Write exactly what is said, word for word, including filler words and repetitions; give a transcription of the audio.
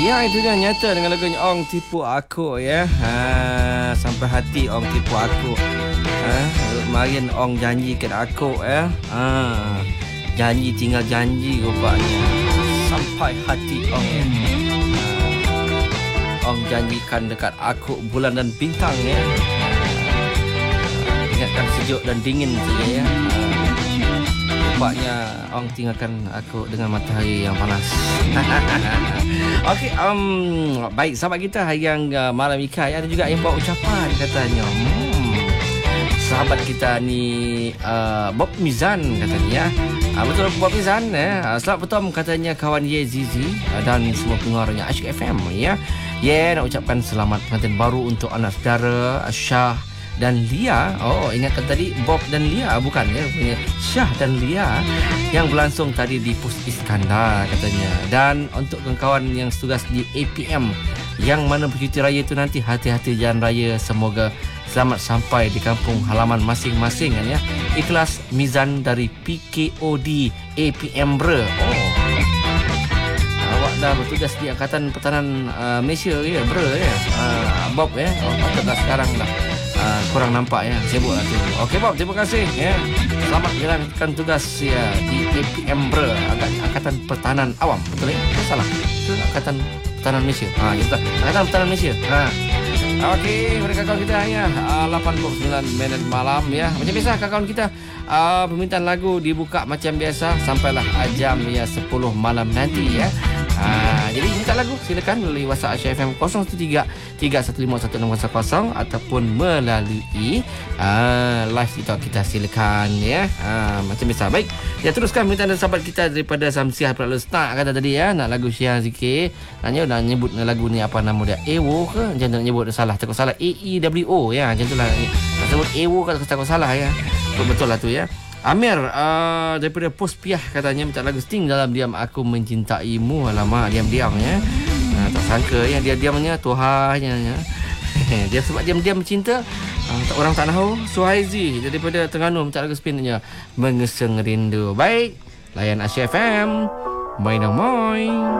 Ya, itu dia Nyata dengan lagunya Ong Tipu Aku ya. Ha, sampai hati Ong tipu aku. Ha, kemarin Ong janjikan aku ya. Ha, janji tinggal janji rupanya. Sampai hati Ong ya. Ha, Ong janjikan dekat aku bulan dan bintang ya. Ha, ingatkan sejuk dan dingin saja ya. Ha, rupanya Ong tinggalkan aku dengan matahari yang panas. Okey, um, baik sahabat kita yang uh, malam ikai ada juga yang bawa ucapan katanya. Hmm, sahabat kita ni uh, Bob Mizan katanya. Uh, betul Bob Mizan ya. Uh, selamat petang katanya kawan Ye Zizi uh, dan semua pendengarnya Asyik F M ya. Ye nak ucapkan selamat pengantin baru untuk anak saudara uh, Syah dan Lia. Oh, ingatkan tadi Bob dan Lia bukan ya, punya Syah dan Lia yang berlangsung tadi di Pos Iskandar katanya. Dan untuk kawan-kawan yang setugas di A P M yang mana bercuti raya itu nanti, hati-hati jalan raya, semoga selamat sampai di kampung halaman masing-masing kan ya. Ikhlas Mizan dari P K O D A P M Bre. Oh, awak dah bertugas di Angkatan Pertahanan uh, Malaysia ya, Bre ya. Uh, Bob ya. Oh, dah sekarang dah Uh, kurang nampak ya, sibuk lah tu. Okey Bob, terima kasih ya. Selamat jalankan tugas ya di A P M Bre, Angkatan Pertahanan Awam. Betul ya? Tak salah. Itu Angkatan Pertahanan Malaysia. Ha, ya betul. Angkatan Pertahanan Malaysia. Ha. Okey, mereka kawan kita ya. Uh, lapan puluh sembilan minit malam ya. Macam biasa kawan kita uh, permintaan lagu dibuka macam biasa sampailah jam ya sepuluh malam nanti ya. Ha, jadi minta lagu silakan melalui WhatsApp Asyik F M kosong satu tiga tiga satu lima satu enam kosong kosong ataupun melalui uh, live TikTok kita silakan ya. Ha, macam biasa. Baik, ya teruskan permintaan sahabat kita daripada Samsiah Peralu Start kata tadi ya, nak lagu Syiah Zikir. Nanya nak nyebut lagu ni apa nama dia? Ewo ke? Jangan nak nyebut salah, takut salah. A E W O ya, macam itulah. Nak sebut Ewo ke takut salah ya. Betul lah tu ya. Amir uh, daripada Pos Piah katanya minta lagu Sting Dalam Diam Aku Mencintaimu. Alamak, diam-diam ya. Uh, tak sangka ya, dia diamnya Tuhannya ya. Dia sebab diam-diam mencinta, uh, orang tak tahu. Suhaizi daripada Terengganu minta lagu spinnya Mengeseng Rindu. Baik, layan Asyik F M. Moin moin.